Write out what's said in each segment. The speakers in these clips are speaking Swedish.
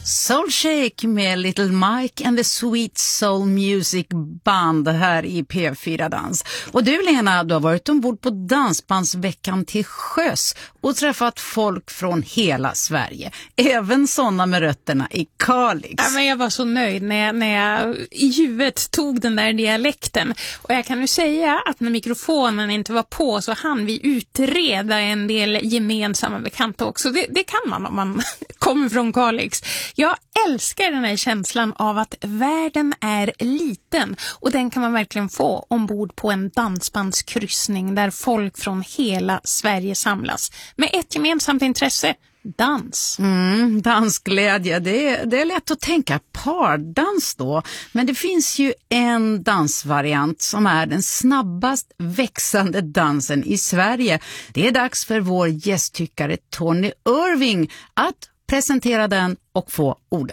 Soulshake med Little Mike and the Sweet Soul Music Band här i P4 Dans. Och du Lena, du har varit ombord på Dansbandsveckan till sjöss och träffat folk från hela Sverige. Även sådana med rötterna i Kalix. Ja, men jag var så nöjd när jag i huvudet tog den där dialekten. Och jag kan ju säga att när mikrofonen inte var på så hann vi utreda en del gemensamma bekanta också. Det kan man om man kommer från Kalix. Jag älskar den här känslan av att världen är liten och den kan man verkligen få ombord på en dansbandskryssning där folk från hela Sverige samlas med ett gemensamt intresse, dans. Dansglädje, det är lätt att tänka pardans då, men det finns ju en dansvariant som är den snabbast växande dansen i Sverige. Det är dags för vår gästtyckare Tony Irving att presentera den och få ordet.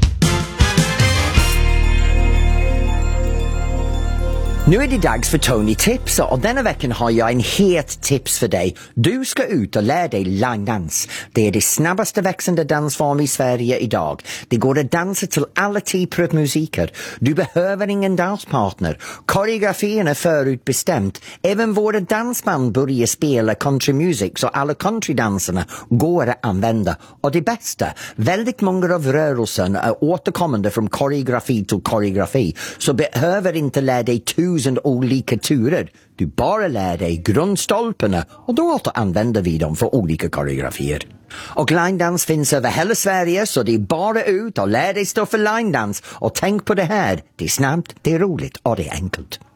Nu är det dags för Tony Tips och denna veckan har jag en het tips för dig. Du ska ut och lära dig linedans. Det är det snabbaste växande dansform i Sverige idag. Det går att dansa till alla typer av musiker. Du behöver ingen danspartner. Koreografin är förutbestämt. Även våra dansband börjar spela country music så alla countrydansarna går att använda. Och det bästa, väldigt många av rörelsen är återkommande från koreografi till koreografi. Så behöver inte lära dig 1000 olika turer. Du bara lär dig grundstolparna och då återanvänder vi dem för olika koreografier. Och linedans finns över hela Sverige så det är bara ut och lär dig stå för linedans. Och tänk på det här, det är snabbt, det är roligt och det är enkelt.